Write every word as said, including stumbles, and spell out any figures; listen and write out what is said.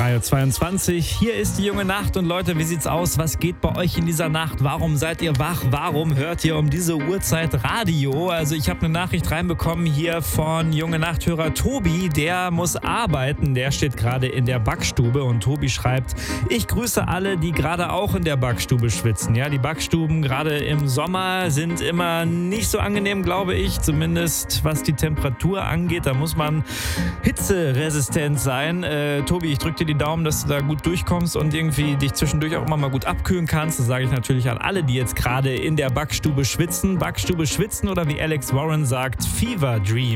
drei Uhr zweiundzwanzig. Hier ist die junge Nacht und Leute, wie sieht's aus? Was geht bei euch in dieser Nacht? Warum seid ihr wach? Warum hört ihr um diese Uhrzeit Radio? Also ich habe eine Nachricht reinbekommen hier von junge Nachthörer Tobi. Der muss arbeiten. Der steht gerade in der Backstube und Tobi schreibt: Ich grüße alle, die gerade auch in der Backstube schwitzen. Ja, die Backstuben gerade im Sommer sind immer nicht so angenehm, glaube ich. Zumindest was die Temperatur angeht. Da muss man hitzeresistent sein. Äh, Tobi, ich drücke dir die Daumen, dass du da gut durchkommst und irgendwie dich zwischendurch auch immer mal gut abkühlen kannst. Das sage ich natürlich an alle, die jetzt gerade in der Backstube schwitzen. Backstube schwitzen oder wie Alex Warren sagt, Fever Dream.